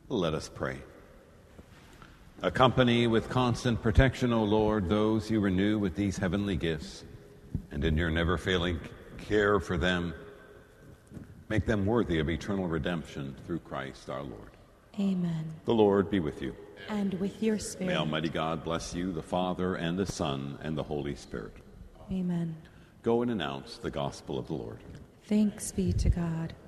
Let us pray. Accompany with constant protection, O Lord, those you renew with these heavenly gifts, and in your never-failing care for them, make them worthy of eternal redemption through Christ our Lord. Amen. The Lord be with you. And with your spirit. May Almighty God bless you, the Father, and the Son, and the Holy Spirit. Amen. Go and announce the gospel of the Lord. Thanks be to God.